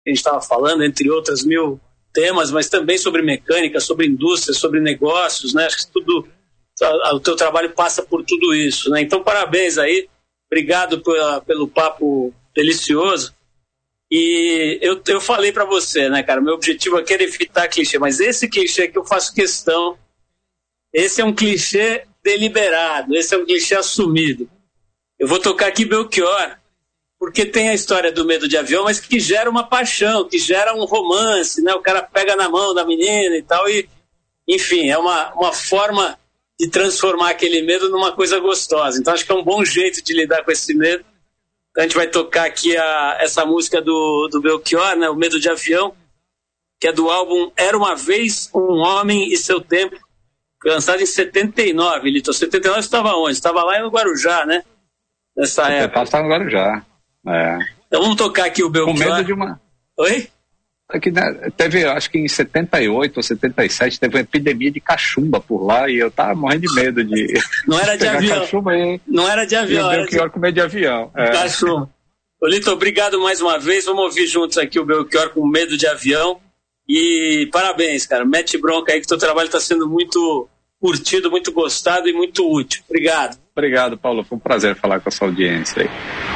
a gente estava falando, entre outras mil temas, mas também sobre mecânica, sobre indústria, sobre negócios, né? Acho que tudo, o teu trabalho passa por tudo isso, né? Então, parabéns aí, obrigado pelo papo delicioso. E eu falei para você, né, cara, meu objetivo aqui era evitar clichê, mas esse clichê que eu faço questão, esse é um clichê deliberado, esse é um clichê assumido. Eu vou tocar aqui Belchior, porque tem a história do medo de avião, mas que gera uma paixão, que gera um romance, né? O cara pega na mão da menina e tal, e, enfim, é uma forma de transformar aquele medo numa coisa gostosa. Então acho que é um bom jeito de lidar com esse medo. Então a gente vai tocar aqui essa música do Belchior, né? O Medo de Avião, que é do álbum Era Uma Vez um Homem e Seu Tempo, lançado em 79, Lito. 79 estava onde? Estava lá no Guarujá, né? Nessa época. Estava no Guarujá. É. Então vamos tocar aqui o Belchior. Com medo de uma... Oi? Aqui, né, teve, acho que em 78 ou 77, teve uma epidemia de cachumba por lá e eu tava morrendo de medo de... Não era de avião. Cachumba e... Não era de avião. E o Belchior com medo de avião. É. Cachumba. Ô, Lito, obrigado mais uma vez. Vamos ouvir juntos aqui o Belchior com medo de avião. E parabéns, cara. Mete bronca aí que teu trabalho está sendo muito curtido, muito gostado e muito útil. Obrigado. Obrigado, Paulo. Foi um prazer falar com a sua audiência aí.